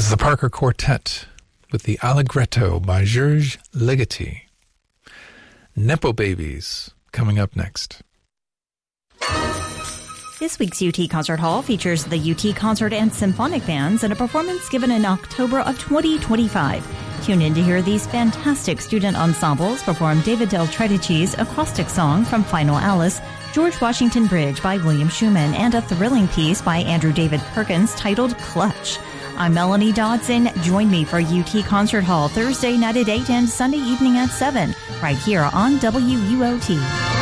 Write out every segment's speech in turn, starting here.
It's the Parker Quartet with the Allegretto by Georges Ligeti. Nepo Babies coming up next. This week's UT Concert Hall features the UT Concert and Symphonic Bands in a performance given in October of 2025. Tune in to hear these fantastic student ensembles perform David Del Tredici's acoustic song from Final Alice, George Washington Bridge by William Schumann, and a thrilling piece by Andrew David Perkins titled Clutch. I'm Melanie Dodson. Join me for UT Concert Hall Thursday night at 8 and Sunday evening at 7, right here on WUOT.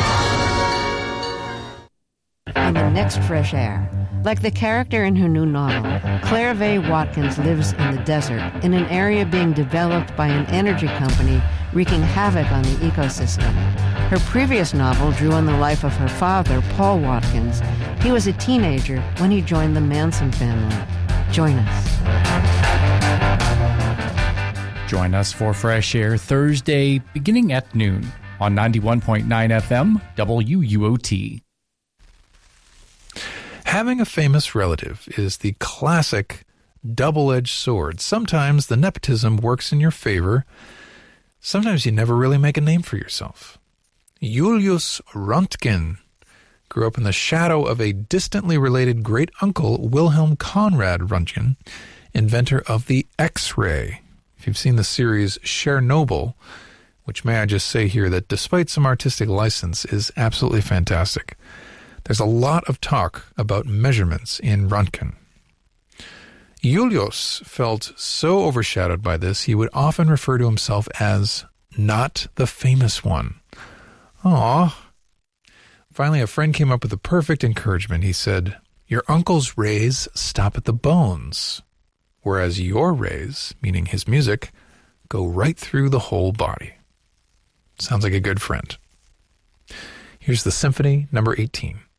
On the next Fresh Air, like the character in her new novel, Claire Vaye Watkins lives in the desert in an area being developed by an energy company wreaking havoc on the ecosystem. Her previous novel drew on the life of her father, Paul Watkins. He was a teenager when he joined the Manson family. Join us. Join us for Fresh Air Thursday beginning at noon on 91.9 FM WUOT. Having a famous relative is the classic double-edged sword. Sometimes the nepotism works in your favor. Sometimes you never really make a name for yourself. Julius Röntgen grew up in the shadow of a distantly related great-uncle, Wilhelm Conrad Röntgen, inventor of the X-ray. If you've seen the series Chernobyl, which may I just say here that despite some artistic license is absolutely fantastic. There's a lot of talk about measurements in Röntgen. Julius felt so overshadowed by this, he would often refer to himself as not the famous one. Aww. Finally, a friend came up with the perfect encouragement. He said, "Your uncle's rays stop at the bones, whereas your rays," meaning his music, "go right through the whole body." Sounds like a good friend. Here's the Symphony, number 18.